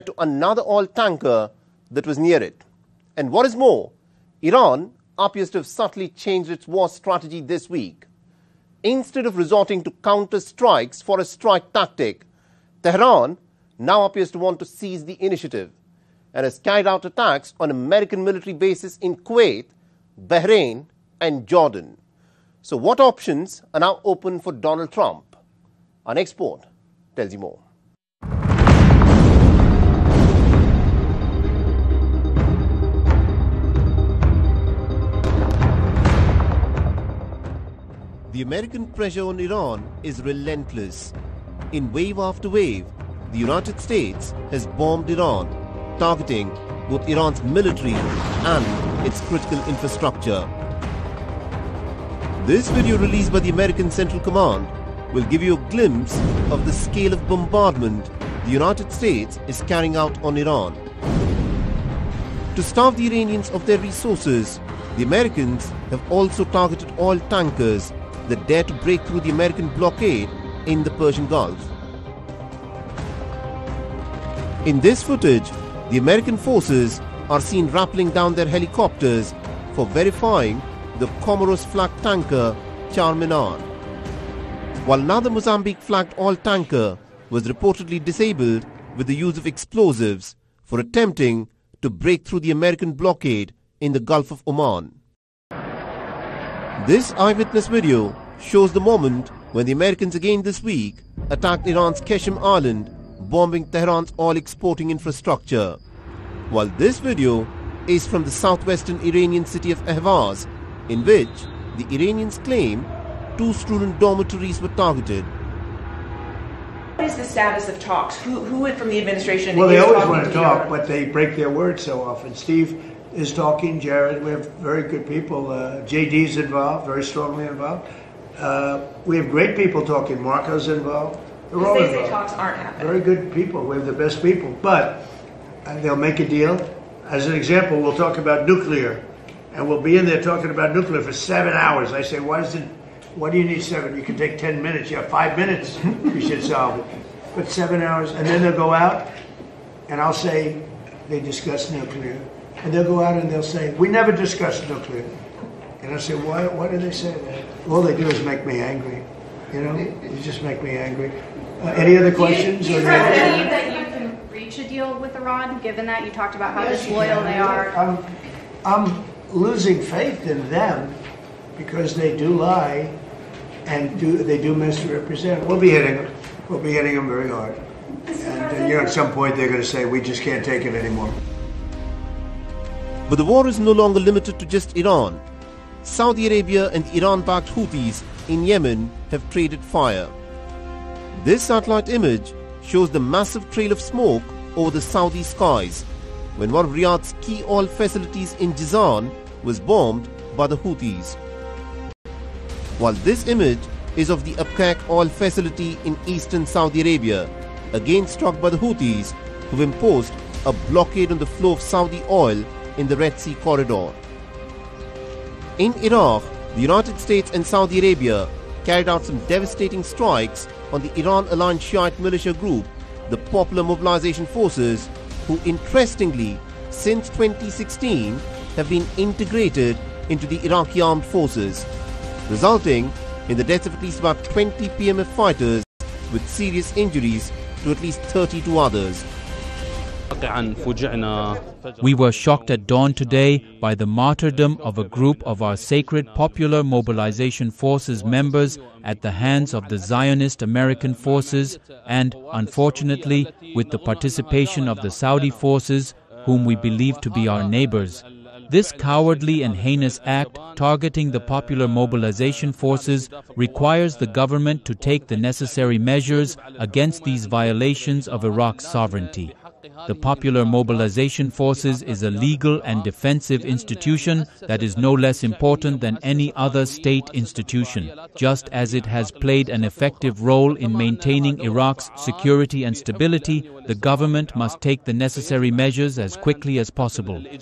to another oil tanker that was near it. And what is more, Iran appears to have subtly changed its war strategy this week. Instead of resorting to counter strikes for a strike tactic, Tehran now appears to want to seize the initiative and has carried out attacks on American military bases in Kuwait, Bahrain and Jordan. So what options are now open for Donald Trump? Our next report tells you more. The American pressure on Iran is relentless. In wave after wave, the United States has bombed Iran, targeting both Iran's military and its critical infrastructure. This video released by the American Central Command will give you a glimpse of the scale of bombardment the United States is carrying out on Iran. To starve the Iranians of their resources, the Americans have also targeted oil tankers that dare to break through the American blockade in the Persian Gulf. In this footage, the American forces are seen rappelling down their helicopters for verifying the Comoros-flagged tanker Charminar, while another Mozambique-flagged oil tanker was reportedly disabled with the use of explosives for attempting to break through the American blockade in the Gulf of Oman. This eyewitness video shows the moment when the Americans again this week attacked Iran's Qeshm Island, bombing Tehran's oil exporting infrastructure, while this video is from the southwestern Iranian city of Ahvaz, in which the Iranians claim 2 student dormitories were targeted. What is the status of talks? Who from the administration? Well, they always want to talk, but they break their word so often. Steve is talking, Jared, we have very good people. JD's involved, very strongly involved. We have great people talking. Marco's involved. They're all involved. They say talks aren't happening. Very good people. We have the best people. But they'll make a deal. As an example, we'll talk about nuclear. And we'll be in there talking about nuclear for 7 hours. I say, why do you need 7? You can take 10 minutes. You have 5 minutes. You should solve it. But 7 hours. And then they'll go out, and I'll say, they discuss nuclear. And they'll go out and they'll say, we never discussed nuclear. And I say, why do they say that? All they do is make me angry. You know, you just make me angry. Any other questions? Do you believe that you can reach a deal with Iran, given that you talked about how disloyal they are? I'm losing faith in them because they do lie and they do misrepresent. We'll be hitting them. We'll be hitting them very hard. And at some point they're going to say, we just can't take it anymore. But the war is no longer limited to just Iran. Saudi Arabia and the Iran-backed Houthis in Yemen have traded fire. This satellite image shows the massive trail of smoke over the Saudi skies when one of Riyadh's key oil facilities in Jizan was bombed by the Houthis. While this image is of the Abqaiq oil facility in eastern Saudi Arabia, again struck by the Houthis, who've imposed a blockade on the flow of Saudi oil in the Red Sea corridor. In Iraq, the United States and Saudi Arabia carried out some devastating strikes on the Iran-aligned Shiite militia group, the Popular Mobilization Forces, who interestingly, since 2016, have been integrated into the Iraqi armed forces, resulting in the deaths of at least about 20 PMF fighters with serious injuries to at least 32 others. We were shocked at dawn today by the martyrdom of a group of our sacred Popular Mobilization Forces members at the hands of the Zionist American forces and, unfortunately, with the participation of the Saudi forces, whom we believe to be our neighbors. This cowardly and heinous act targeting the Popular Mobilization Forces requires the government to take the necessary measures against these violations of Iraq's sovereignty. The Popular Mobilization Forces is a legal and defensive institution that is no less important than any other state institution. Just as it has played an effective role in maintaining Iraq's security and stability, the government must take the necessary measures as quickly as possible. On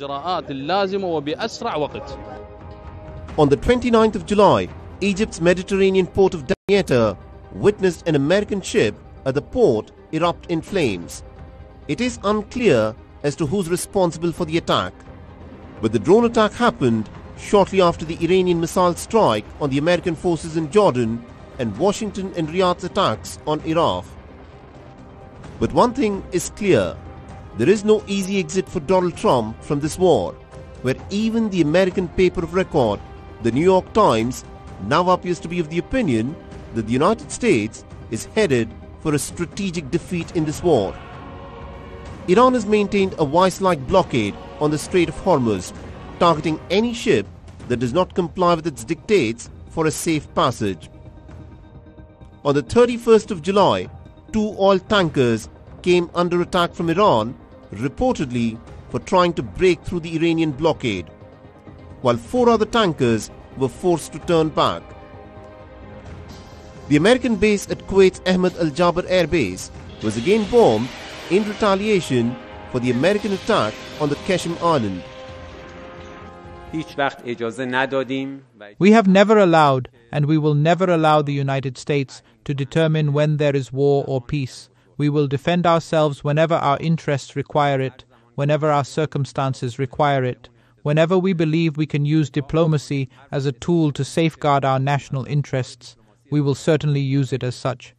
the 29th of July, Egypt's Mediterranean port of Damietta witnessed an American ship at the port erupt in flames. It is unclear as to who's responsible for the attack, but the drone attack happened shortly after the Iranian missile strike on the American forces in Jordan and Washington and Riyadh's attacks on Iraq. But one thing is clear: there is no easy exit for Donald Trump from this war, where even the American paper of record, the New York Times, now appears to be of the opinion that the United States is headed for a strategic defeat in this war. Iran has maintained a vice-like blockade on the Strait of Hormuz, targeting any ship that does not comply with its dictates for a safe passage. On the 31st of July, 2 oil tankers came under attack from Iran, reportedly for trying to break through the Iranian blockade, while 4 other tankers were forced to turn back. The American base at Kuwait's Ahmed Al-Jaber Air Base was again bombed in retaliation for the American attack on the Qasem Island. We have never allowed, and we will never allow the United States to determine when there is war or peace. We will defend ourselves whenever our interests require it, whenever our circumstances require it, whenever we believe we can use diplomacy as a tool to safeguard our national interests. We will certainly use it as such.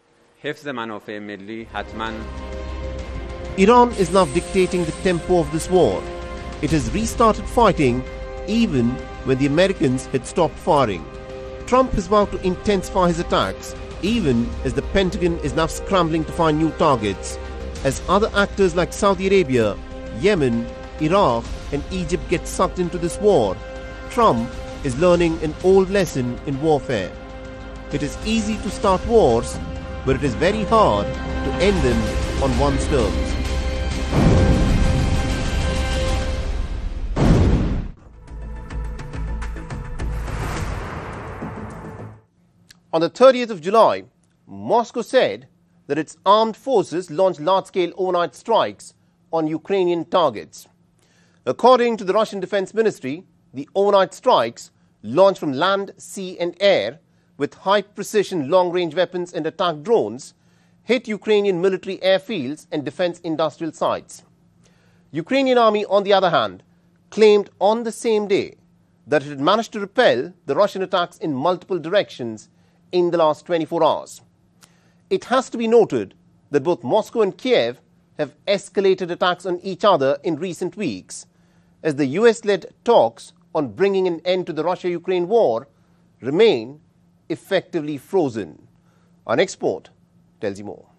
Iran is now dictating the tempo of this war. It has restarted fighting even when the Americans had stopped firing. Trump has vowed to intensify his attacks, even as the Pentagon is now scrambling to find new targets. As other actors like Saudi Arabia, Yemen, Iraq and Egypt get sucked into this war, Trump is learning an old lesson in warfare. It is easy to start wars, but it is very hard to end them on one's terms. On the 30th of July, Moscow said that its armed forces launched large-scale overnight strikes on Ukrainian targets. According to the Russian Defense Ministry, the overnight strikes, launched from land, sea and air with high-precision long-range weapons and attack drones, hit Ukrainian military airfields and defense industrial sites. Ukrainian army, on the other hand, claimed on the same day that it had managed to repel the Russian attacks in multiple directions in the last 24 hours. It has to be noted that both Moscow and Kiev have escalated attacks on each other in recent weeks, as the US-led talks on bringing an end to the Russia-Ukraine war remain effectively frozen. Our next report tells you more.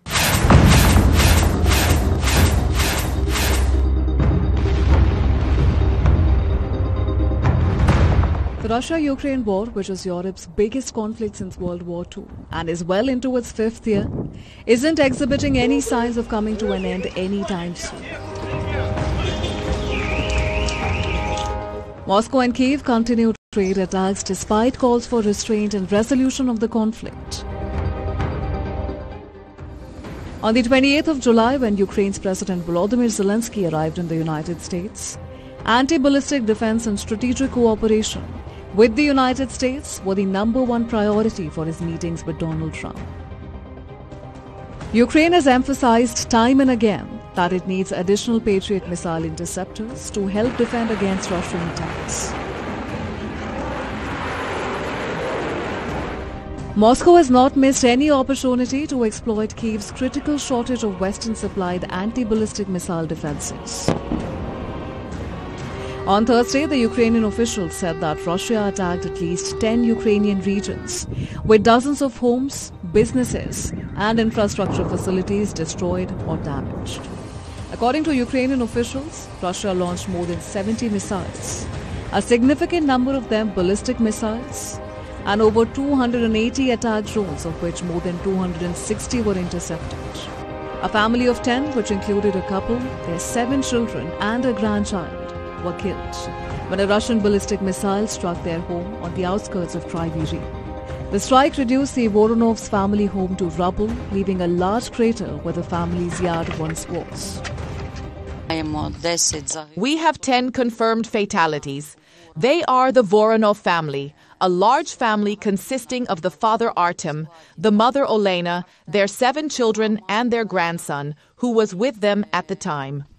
The Russia-Ukraine war, which is Europe's biggest conflict since World War II and is well into its 5th year, isn't exhibiting any signs of coming to an end anytime soon. Moscow and Kyiv continue trade attacks despite calls for restraint and resolution of the conflict. On the 28th of July, when Ukraine's President Volodymyr Zelensky arrived in the United States, anti-ballistic defense and strategic cooperation with the United States were the #1 priority for his meetings with Donald Trump. Ukraine has emphasized time and again that it needs additional Patriot missile interceptors to help defend against Russian attacks. Moscow has not missed any opportunity to exploit Kyiv's critical shortage of Western-supplied anti-ballistic missile defenses. On Thursday, the Ukrainian officials said that Russia attacked at least 10 Ukrainian regions, with dozens of homes, businesses, and infrastructure facilities destroyed or damaged. According to Ukrainian officials, Russia launched more than 70 missiles, a significant number of them ballistic missiles, and over 280 attack drones, of which more than 260 were intercepted. A family of 10, which included a couple, their 7 children, and a grandchild, were killed when a Russian ballistic missile struck their home on the outskirts of Kryvyi Rih. The strike reduced the Voronov's family home to rubble, leaving a large crater where the family's yard once was. We have 10 confirmed fatalities. They are the Voronov family. a large family consisting of the father Artem, the mother Olena, their 7 children and their grandson, who was with them at the time.